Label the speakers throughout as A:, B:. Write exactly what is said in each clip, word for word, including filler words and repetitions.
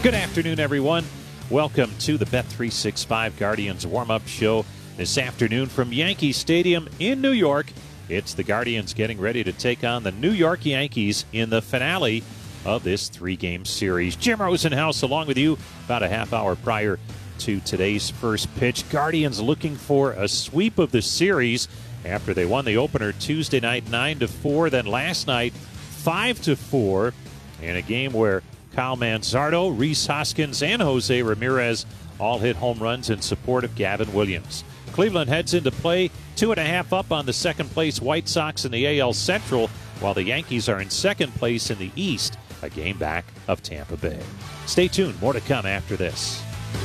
A: Good afternoon, everyone. Welcome to the Bet three sixty-five Guardians warm-up show this afternoon from Yankee Stadium in New York. It's the Guardians getting ready to take on the New York Yankees in the finale of this three-game series. Jim Rosenhaus along with you about a half hour prior to today's first pitch. Guardians looking for a sweep of the series after they won the opener Tuesday night nine to four, then last night five to four in a game where Kyle Manzardo, Rhys Hoskins, and Jose Ramirez all hit home runs in support of Gavin Williams. Cleveland heads into play, two and a half up on the second-place White Sox in the A L Central, while the Yankees are in second place in the East, a game back of Tampa Bay. Stay tuned. More to come after this.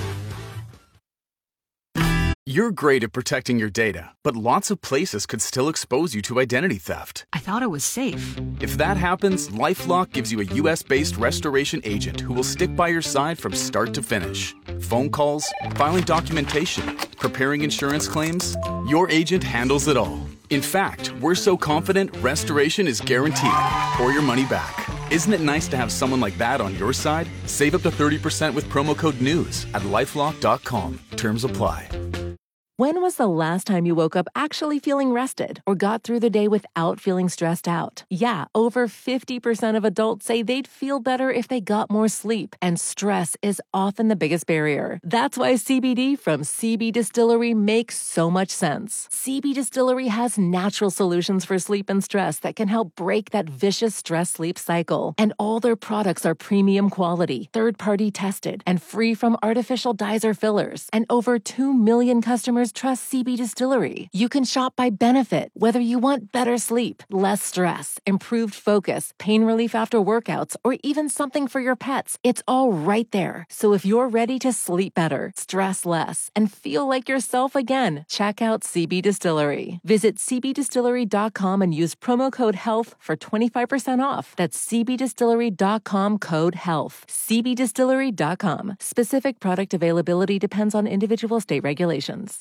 B: You're great at protecting your data, but lots of places could still expose you to identity theft.
C: I thought it was safe.
B: If that happens, LifeLock gives you a U S-based restoration agent who will stick by your side from start to finish. Phone calls, filing documentation, preparing insurance claims, your agent handles it all. In fact, we're so confident restoration is guaranteed or your money back. Isn't it nice to have someone like that on your side? Save up to thirty percent with promo code NEWS at lifelock dot com. Terms apply.
D: When was the last time you woke up actually feeling rested or got through the day without feeling stressed out? Yeah, over fifty percent of adults say they'd feel better if they got more sleep, and stress is often the biggest barrier. That's why C B D from C B Distillery makes so much sense. C B Distillery has natural solutions for sleep and stress that can help break that vicious stress-sleep cycle. And all their products are premium quality, third-party tested, and free from artificial dyes or fillers. And over two million customers trust C B Distillery. You can shop by benefit, whether you want better sleep, less stress, improved focus, pain relief after workouts, or even something for your pets. It's all right there. So if you're ready to sleep better, stress less, and feel like yourself again, check out C B Distillery. Visit c b distillery dot com and use promo code HEALTH for twenty-five percent off. That's c b distillery dot com code HEALTH. c b distillery dot com. Specific product availability depends on individual state regulations.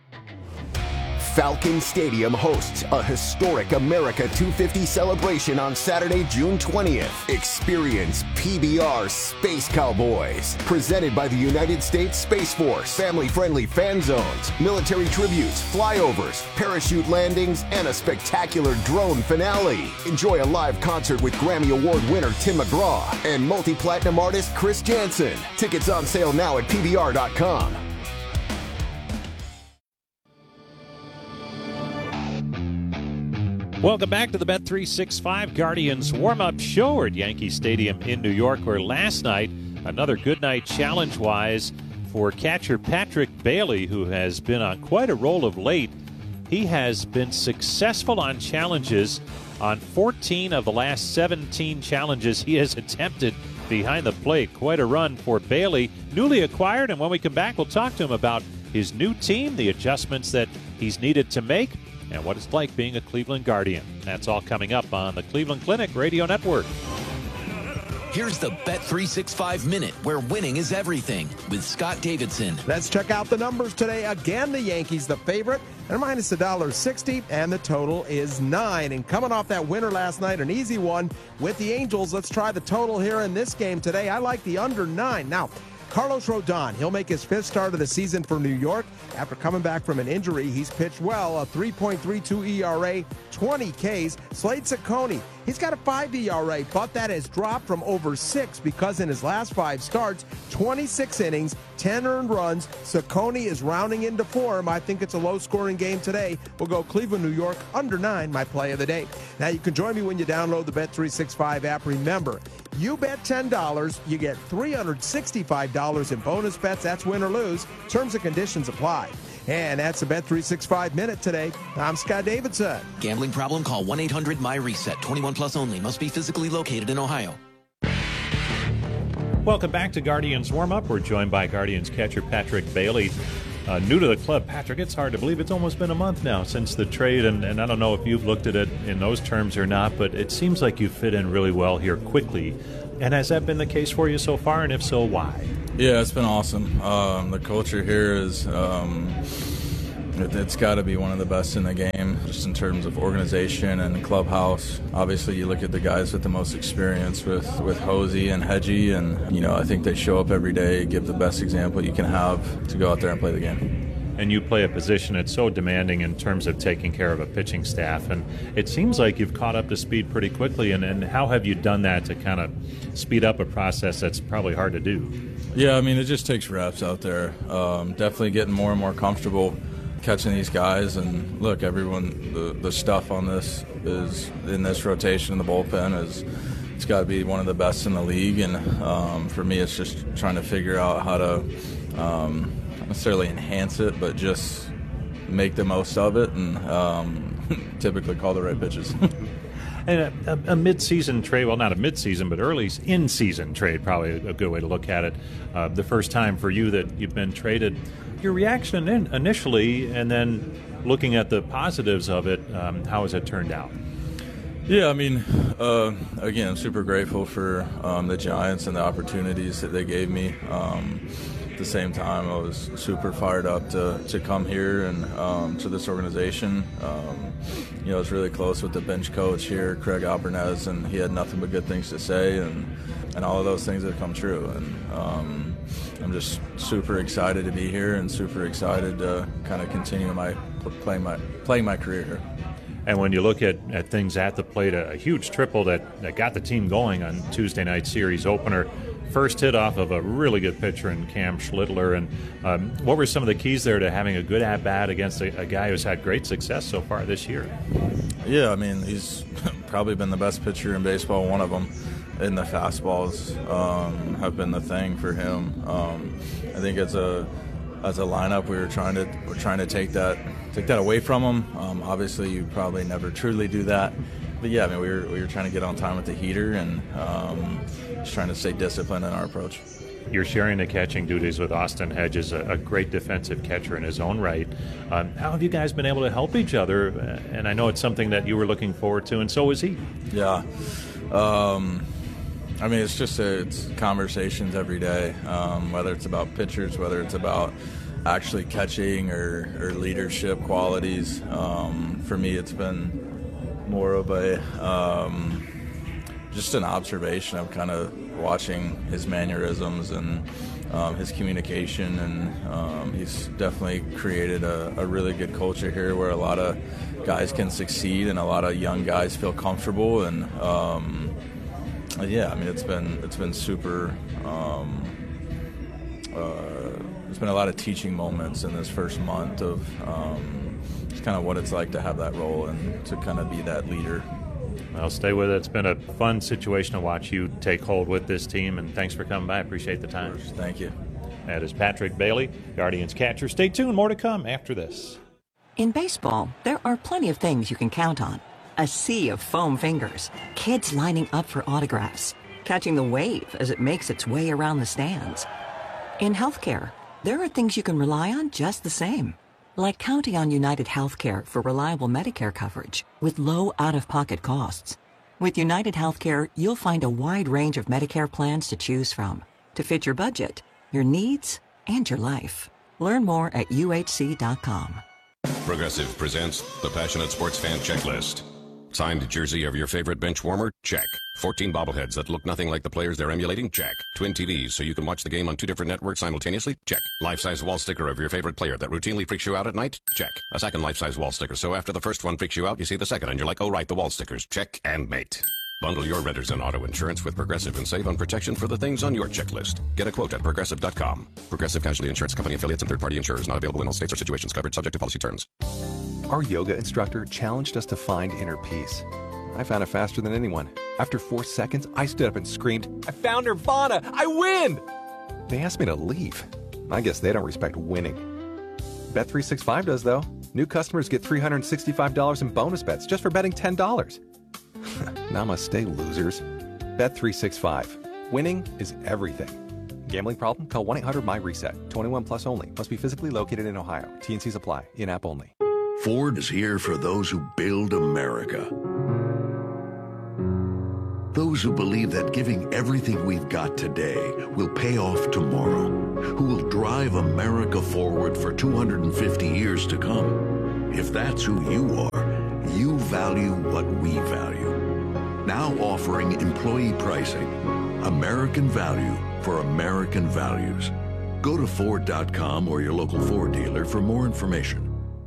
E: Falcon Stadium hosts a historic America two fifty celebration on Saturday, June twentieth. Experience P B R Space Cowboys, presented by the United States Space Force. Family-friendly fan zones, military tributes, flyovers, parachute landings, and a spectacular drone finale. Enjoy a live concert with Grammy Award winner Tim McGraw and multi-platinum artist Chris Jansen. Tickets on sale now at P B R dot com.
A: Welcome back to the Bet three sixty-five Guardians warm-up show at Yankee Stadium in New York, where last night, another good night challenge-wise for catcher Patrick Bailey, who has been on quite a roll of late. He has been successful on challenges on fourteen of the last seventeen challenges he has attempted behind the plate. Quite a run for Bailey, newly acquired, and when we come back, we'll talk to him about his new team, the adjustments that he's needed to make, and what it's like being a Cleveland Guardian. That's all coming up on the Cleveland Clinic Radio Network.
F: Here's the Bet three sixty-five Minute, where winning is everything, with Scott Davidson.
G: Let's check out the numbers today. Again, the Yankees, the favorite. They're minus one dollar sixty, and the total is nine. And coming off that winner last night, an easy one with the Angels. Let's try the total here in this game today. I like the under nine. Now, Carlos Rodon, he'll make his fifth start of the season for New York. After coming back from an injury, he's pitched well, a three point three two E R A, twenty Ks. Slade Cecconi, he's got a five E R A, but that has dropped from over six because in his last five starts, twenty-six innings, ten earned runs. Cecconi is rounding into form. I think it's a low-scoring game today. We'll go Cleveland, New York, under nine, my play of the day. Now, you can join me when you download the Bet three sixty-five app. Remember, you bet ten dollars, you get three hundred sixty-five dollars in bonus bets. That's win or lose. Terms and conditions apply. And that's the Bet three sixty-five Minute today. I'm Scott Davidson.
F: Gambling problem? Call one eight hundred M Y reset. twenty-one plus only. Must be physically located in Ohio.
A: Welcome back to Guardians Warm-Up. We're joined by Guardians catcher Patrick Bailey. Uh, new to the club. Patrick, it's hard to believe it's almost been a month now since the trade, and, and I don't know if you've looked at it in those terms or not, but it seems like you fit in really well here quickly. And has that been the case for you so far, and if so, why?
H: Yeah, it's been awesome. Um, the culture here is um,
C: it, it's got to be one of the best in the game, just in terms of organization and clubhouse. Obviously, you look at the guys with the most experience with, with Hosey and Hedgie, and, you know, I think they show up every day, give the best example you can have to go out there and play the game.
A: And you play a position that's so demanding in terms of taking care of a pitching staff, and it seems like you've caught up to speed pretty quickly, and, and how have you done that to kind of speed up a process that's probably hard to do?
C: Yeah, I mean, it just takes reps out there. Um, definitely getting more and more comfortable catching these guys, and look, everyone, the, the stuff on this is, in this rotation in the bullpen is, it's got to be one of the best in the league, and um, for me it's just trying to figure out how to um, not necessarily enhance it, but just make the most of it, and um, typically call the right pitches.
A: And a, a mid-season trade, well, not a mid-season, but early in-season trade, probably a good way to look at it. Uh, the first time for you that you've been traded, your reaction in, initially, and then looking at the positives of it, um, how has it turned out?
C: Yeah, I mean, uh, again, I'm super grateful for um, the Giants and the opportunities that they gave me. Um, at the same time, I was super fired up to, to come here and um, to this organization. Um, you know, I was really close with the bench coach here, Craig Alpernez, and he had nothing but good things to say, and, and all of those things have come true. And um, I'm just super excited to be here and super excited to kind of continue my playing my playing my career here.
A: And when you look at, at things at the plate, a, a huge triple that, that got the team going on Tuesday night series opener. First hit off of a really good pitcher in Cam Schlittler. And um, what were some of the keys there to having a good at-bat against a, a guy who's had great success so far this year?
C: Yeah, I mean, he's probably been the best pitcher in baseball. One of them, in the fastballs um, have been the thing for him. Um, I think as a as a lineup, we were trying to we're trying to take that take that away from him. Um, obviously, you probably never truly do that, but yeah, I mean, we were we were trying to get on time with the heater and um, just trying to stay disciplined in our approach.
A: You're sharing the catching duties with Austin Hedges, a, a great defensive catcher in his own right. Um, how have you guys been able to help each other? And I know it's something that you were looking forward to, and so was he.
C: Yeah. Um, I mean, it's just a, it's conversations every day, um, whether it's about pitchers, whether it's about actually catching or, or leadership qualities. Um, for me, it's been more of a um, just an observation of kind of watching his mannerisms and um, his communication, and um, he's definitely created a, a really good culture here where a lot of guys can succeed and a lot of young guys feel comfortable. And um, yeah, I mean, it's been it's been super. Um, uh, there's been a lot of teaching moments in this first month of um, just kind of what it's like to have that role and to kind of be that leader.
A: Well, stay with it. It's been a fun situation to watch you take hold with this team, and thanks for coming by. I appreciate the time.
C: Thank you.
A: That is Patrick Bailey, Guardians catcher. Stay tuned. More to come after this.
H: In baseball, there are plenty of things you can count on. A sea of foam fingers, kids lining up for autographs, catching the wave as it makes its way around the stands. In healthcare, there are things you can rely on just the same. Like counting on United Healthcare for reliable Medicare coverage with low out-of-pocket costs. With United Healthcare, you'll find a wide range of Medicare plans to choose from to fit your budget, your needs, and your life. Learn more at U H C dot com.
I: Progressive presents the Passionate Sports Fan Checklist. Signed jersey of your favorite bench warmer? Check. fourteen bobbleheads that look nothing like the players they're emulating? Check. Twin T Vs so you can watch the game on two different networks simultaneously? Check. Life-size wall sticker of your favorite player that routinely freaks you out at night? Check. A second life-size wall sticker so after the first one freaks you out, you see the second and you're like, oh right, the wall stickers. Check and mate. Bundle your renters and auto insurance with Progressive and save on protection for the things on your checklist. Get a quote at Progressive dot com. Progressive Casualty Insurance Company affiliates and third-party insurers not available in all states or situations covered subject to policy terms.
J: Our yoga instructor challenged us to find inner peace. I found it faster than anyone. After four seconds, I stood up and screamed, I found Nirvana! I win! They asked me to leave. I guess they don't respect winning. Bet three sixty-five does, though. New customers get three hundred sixty-five dollars in bonus bets just for betting ten dollars. Namaste, losers. Bet three sixty-five. Winning is everything. Gambling problem? Call one eight hundred my reset. twenty-one plus only. Must be physically located in Ohio. T and Cs apply. In-app only.
K: Ford is here for those who build America. Those who believe that giving everything we've got today will pay off tomorrow, who will drive America forward for two hundred fifty years to come. If that's who you are, you value what we value. Now offering employee pricing. American value for American values. Go to Ford dot com or your local Ford dealer for more information.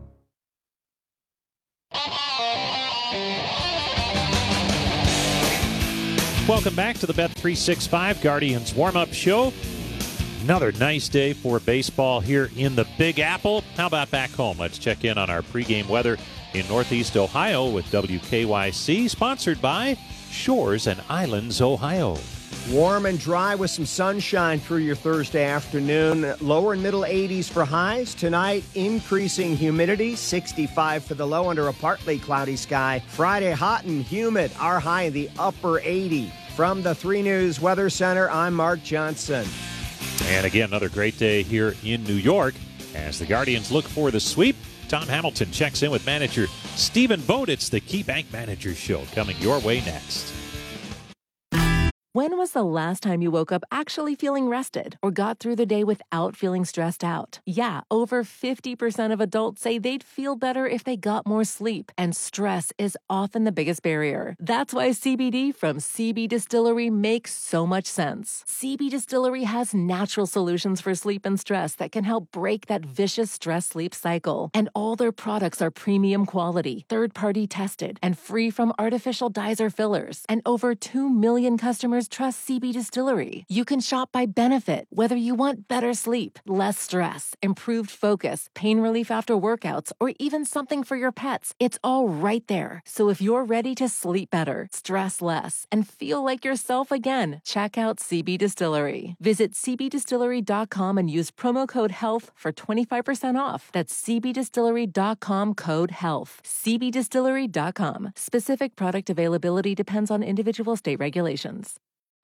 A: Welcome back to the Bet three sixty-five Guardians warm-up show. Another nice day for baseball here in the Big Apple. How about back home? Let's check in on our pregame weather in Northeast Ohio with W K Y C, sponsored by Shores and Islands, Ohio.
L: Warm and dry with some sunshine through your Thursday afternoon. Lower and middle eighties for highs. Tonight, increasing humidity, sixty-five for the low under a partly cloudy sky. Friday, hot and humid. Our high in the upper eighty. From the three News Weather Center, I'm Mark Johnson.
A: And again, another great day here in New York as the Guardians look for the sweep. Tom Hamilton checks in with manager Stephen Vogt. It's the KeyBank Manager Show coming your way next.
D: When was the last time you woke up actually feeling rested or got through the day without feeling stressed out? Yeah, over fifty percent of adults say they'd feel better if they got more sleep, and stress is often the biggest barrier. That's why C B D from C B Distillery makes so much sense. C B Distillery has natural solutions for sleep and stress that can help break that vicious stress-sleep cycle. And all their products are premium quality, third-party tested, and free from artificial dyes or fillers. And over two million customers trust C B Distillery. You can shop by benefit, whether you want better sleep, less stress, improved focus, pain relief after workouts, or even something for your pets. It's all right there. So if you're ready to sleep better, stress less, and feel like yourself again, check out C B Distillery. Visit c b distillery dot com and use promo code HEALTH for twenty-five percent off. That's c b distillery dot com code HEALTH. c b distillery dot com. Specific product availability depends on individual state regulations.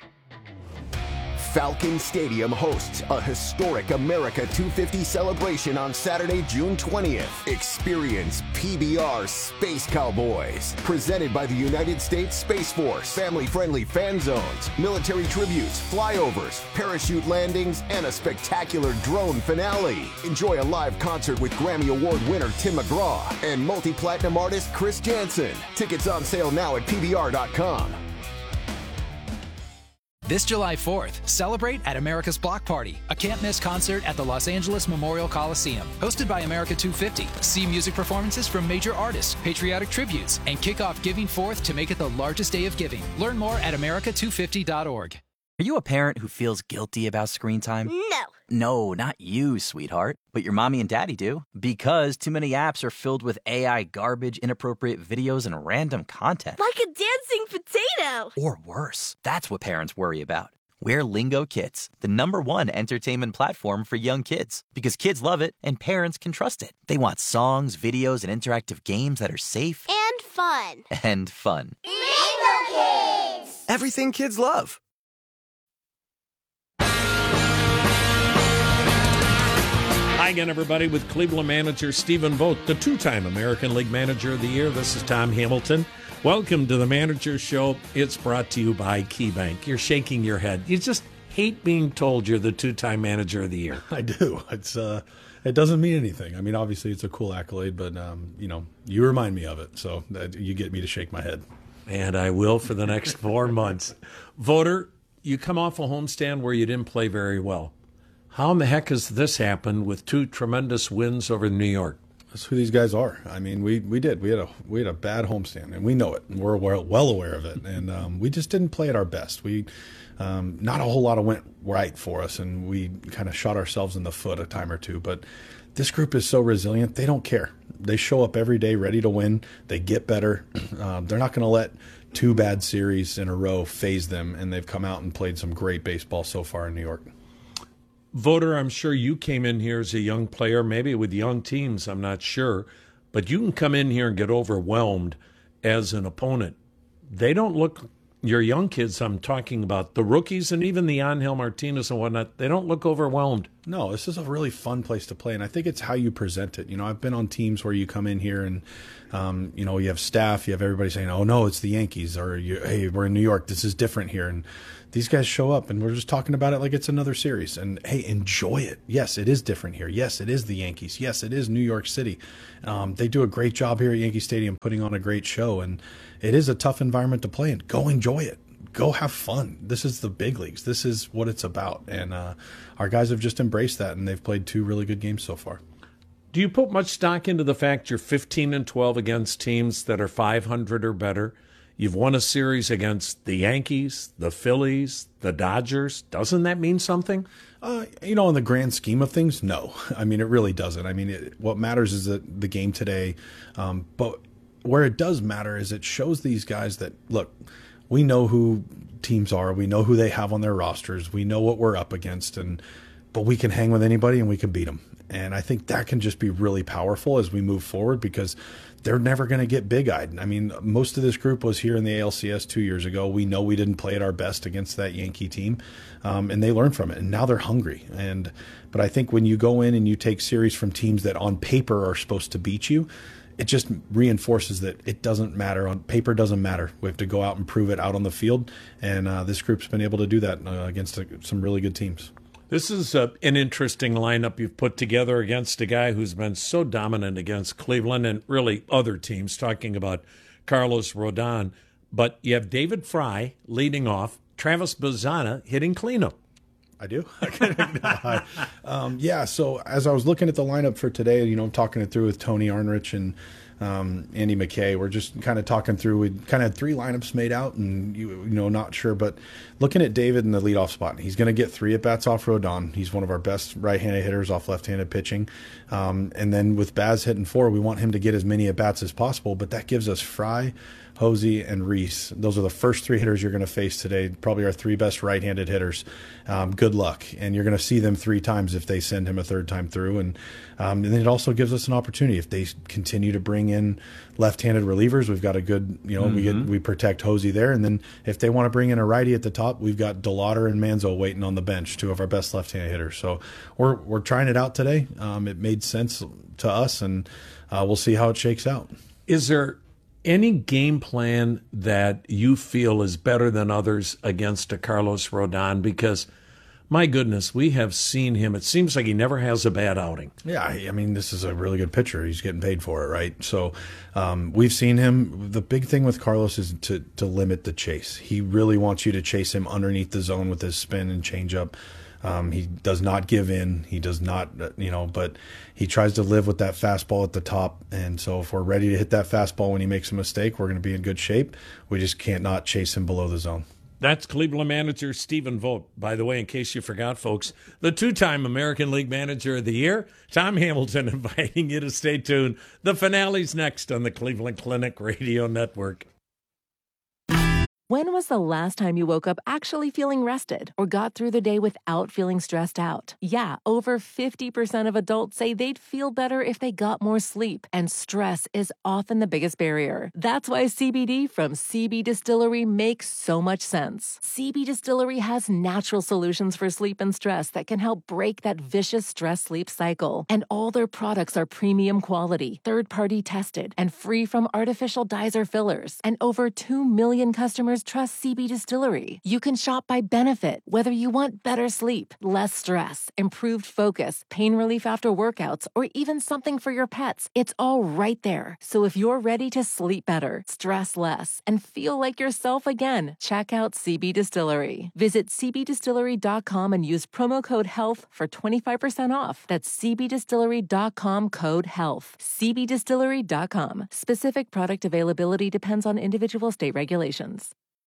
E: Falcon Stadium hosts a historic America two fifty celebration on Saturday, June twentieth. Experience P B R Space Cowboys, presented by the United States Space Force. Family-friendly fan zones, military tributes, flyovers, parachute landings, and a spectacular drone finale. Enjoy a live concert with Grammy Award winner Tim McGraw and multi-platinum artist Chris Jansen. Tickets on sale now at P B R dot com.
M: This July fourth, celebrate at America's Block Party, a can't-miss concert at the Los Angeles Memorial Coliseum. Hosted by America two fifty, see music performances from major artists, patriotic tributes, and kick off Giving Fourth to make it the largest day of giving. Learn more at america two fifty dot org.
N: Are you a parent who feels guilty about screen time?
O: No.
N: No, not you, sweetheart. But your mommy and daddy do. Because too many apps are filled with A I garbage, inappropriate videos, and random content.
O: Like a dancing potato.
N: Or worse. That's what parents worry about. We're Lingo Kids, the number one entertainment platform for young kids. Because kids love it and parents can trust it. They want songs, videos, and interactive games that are safe.
O: And fun.
N: And fun.
O: Lingo Kids!
N: Everything kids love.
P: Hi again, everybody, with Cleveland manager Stephen Vogt, the two-time American League Manager of the Year. This is Tom Hamilton. Welcome to the Manager Show. It's brought to you by KeyBank. You're shaking your head. You just hate being told you're the two-time Manager of the Year.
Q: I do. It's uh, it doesn't mean anything. I mean, obviously, it's a cool accolade, but um, you know, you remind me of it, so that you get me to shake my head.
P: And I will for the next four months. Voter, you come off a homestand where you didn't play very well. How in the heck has this happened with two tremendous wins over New York?
Q: That's who these guys are. I mean, we, we did. We had a we had a bad homestand, and we know it. And we're well, well aware of it. And um, we just didn't play at our best. We um, not a whole lot of went right for us, and we kind of shot ourselves in the foot a time or two. But this group is so resilient. They don't care. They show up every day ready to win. They get better. Um, they're not going to let two bad series in a row phase them, and they've come out and played some great baseball so far in New York.
P: Voter, I'm sure you came in here as a young player, maybe with young teams, I'm not sure. But you can come in here and get overwhelmed as an opponent. They don't look your young kids, I'm talking about the rookies and even the Angel Martinez and whatnot, they don't look overwhelmed.
Q: No, this is a really fun place to play, and I think it's how you present it. You know, I've been on teams where you come in here and, um, you know, you have staff, you have everybody saying, oh, no, it's the Yankees, or, you, hey, we're in New York, this is different here. And these guys show up, and we're just talking about it like it's another series. And, hey, enjoy it. Yes, it is different here. Yes, it is the Yankees. Yes, it is New York City. Um, they do a great job here at Yankee Stadium putting on a great show, and it is a tough environment to play in. Go enjoy it. Go have fun. This is the big leagues. This is what it's about. And uh, our guys have just embraced that, and they've played two really good games so far.
P: Do you put much stock into the fact you're fifteen and twelve against teams that are five hundred or better? You've won a series against the Yankees, the Phillies, the Dodgers. Doesn't that mean something?
Q: Uh, you know, in the grand scheme of things, no. I mean, it really doesn't. I mean, it, what matters is that the game today. Um, but where it does matter is it shows these guys that, look, we know who teams are. We know who they have on their rosters. We know what we're up against, and but we can hang with anybody and we can beat them. And I think that can just be really powerful as we move forward, because they're never going to get big-eyed. I mean, most of this group was here in the A L C S two years ago. We know we didn't play at our best against that Yankee team, um, and they learned from it, and now they're hungry. And but I think when you go in and you take series from teams that on paper are supposed to beat you, it just reinforces that it doesn't matter. On paper doesn't matter. We have to go out and prove it out on the field, and uh, this group's been able to do that uh, against uh, some really good teams.
P: This is a, an interesting lineup you've put together against a guy who's been so dominant against Cleveland and really other teams, talking about Carlos Rodon. But you have David Fry leading off, Travis Bazzana hitting cleanup.
Q: I do. um, yeah, so as I was looking at the lineup for today, you know, talking it through with Tony Arnrich and um, Andy McKay, we're just kind of talking through. We kind of had three lineups made out, and you, you know, not sure, but looking at David in the leadoff spot, he's going to get three at bats off Rodon. He's one of our best right-handed hitters off left-handed pitching, um, and then with Baz hitting four, we want him to get as many at bats as possible. But that gives us Fry, Hosey, and Reese. Those are the first three hitters you're going to face today, probably our three best right-handed hitters. Um, good luck. And you're going to see them three times if they send him a third time through. And, um, and then it also gives us an opportunity. If they continue to bring in left-handed relievers, we've got a good, you know, mm-hmm. we get, we protect Hosey there. And then if they want to bring in a righty at the top, we've got DeLauder and Manzo waiting on the bench, two of our best left-handed hitters. So we're, we're trying it out today. Um, it made sense to us, and uh, we'll see how it shakes out.
P: Is there any game plan that you feel is better than others against a Carlos Rodon? Because, my goodness, we have seen him. It seems like he never has a bad outing.
Q: Yeah, I mean, this is a really good pitcher. He's getting paid for it, right? So um, we've seen him. The big thing with Carlos is to, to limit the chase. He really wants you to chase him underneath the zone with his spin and changeup. Um, he does not give in. He does not, you know, but he tries to live with that fastball at the top. And so if we're ready to hit that fastball when he makes a mistake, we're going to be in good shape. We just can't not chase him below the zone.
P: That's Cleveland manager Stephen Vogt. By the way, in case you forgot, folks, the two-time American League Manager of the Year, Tom Hamilton, inviting you to stay tuned. The finale's next on the Cleveland Clinic Radio Network.
D: When was the last time you woke up actually feeling rested or got through the day without feeling stressed out? Yeah, over fifty percent of adults say they'd feel better if they got more sleep, and stress is often the biggest barrier. That's why C B D from C B Distillery makes so much sense. C B Distillery has natural solutions for sleep and stress that can help break that vicious stress-sleep cycle. And all their products are premium quality, third-party tested, and free from artificial dyes or fillers. And over two million customers trust C B Distillery. You can shop by benefit, whether you want better sleep, less stress, improved focus, pain relief after workouts, or even something for your pets. It's all right there. So if you're ready to sleep better, stress less, and feel like yourself again, check out C B Distillery. Visit c b distillery dot com and use promo code HEALTH for twenty-five percent off. That's c b distillery dot com code HEALTH. c b distillery dot com. Specific product availability depends on individual state regulations.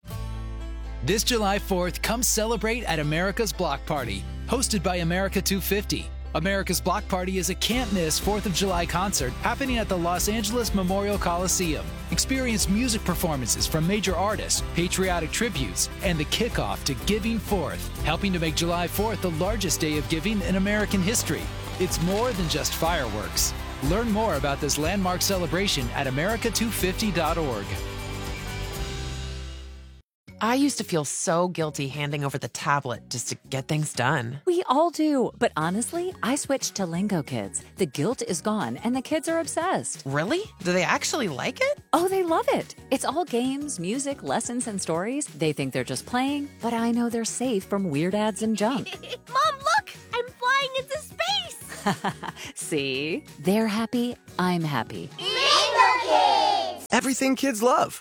M: This July fourth, come celebrate at America's Block Party, hosted by America two fifty. America's Block Party is a can't-miss fourth of July concert happening at the Los Angeles Memorial Coliseum. Experience music performances from major artists, patriotic tributes, and the kickoff to Giving Fourth, helping to make July fourth the largest day of giving in American history. It's more than just fireworks. Learn more about this landmark celebration at america two fifty dot org.
R: I used to feel so guilty handing over the tablet just to get things done.
S: We all do. But honestly, I switched to Lingo Kids. The guilt is gone, and the kids are obsessed.
R: Really? Do they actually like it?
S: Oh, they love it. It's all games, music, lessons, and stories. They think they're just playing, but I know they're safe from weird ads and junk.
O: Mom, look! I'm flying into space!
S: See? They're happy. I'm happy.
O: Lingo Kids!
T: Everything kids love.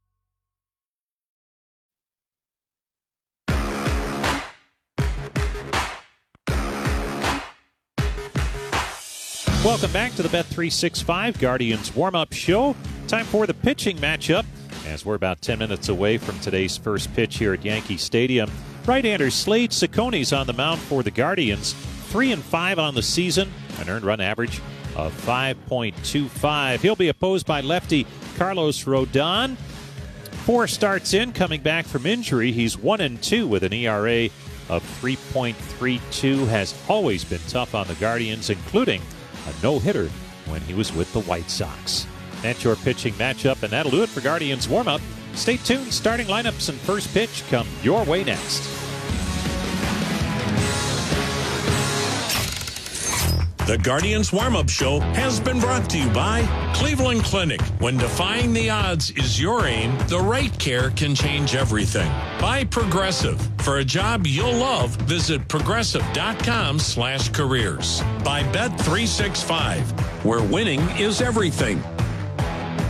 A: Welcome back to the Bet three sixty-five Guardians warm-up show. Time for the pitching matchup, as we're about ten minutes away from today's first pitch here at Yankee Stadium. Right-hander Slade Cecconi's on the mound for the Guardians. Three and five on the season, an earned run average of five point two five. He'll be opposed by lefty Carlos Rodon. Four starts in, coming back from injury. He's one and two with an E R A of three point three two. Has always been tough on the Guardians, including a no-hitter when he was with the White Sox. That's your pitching matchup, and that'll do it for Guardians warm-up. Stay tuned. Starting lineups and first pitch come your way next.
P: The Guardians Warm-Up Show has been brought to you by Cleveland Clinic. When defying the odds is your aim, the right care can change everything. By Progressive. For a job you'll love, visit progressive.com slash careers. By Bet three sixty-five, where winning is everything.